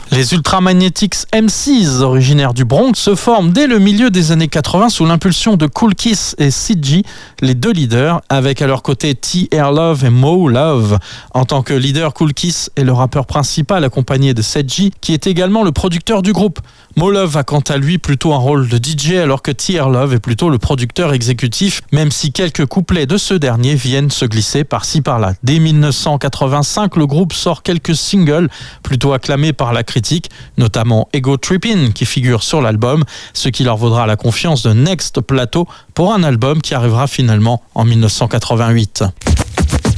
Les Ultramagnetics MCs, originaires du Bronx, se forment dès le milieu des années 80 sous l'impulsion de Kool Kiss et CG, les deux leaders, avec à leur côté T.R. Love et Mo Love. En tant que leader, Kool Kiss est le rappeur principal accompagné de CG, qui est également le producteur du groupe. Mo Love a quant à lui plutôt un rôle de DJ alors que T.R. Love est plutôt le producteur exécutif, même si quelques couplets de ce dernier viennent se glisser par-ci par-là. Dès 1985, le groupe sort quelques singles plutôt acclamés par la critique, notamment Ego Trippin' qui figure sur l'album, ce qui leur vaudra la confiance de Next Plateau pour un album qui arrivera finalement en 1988.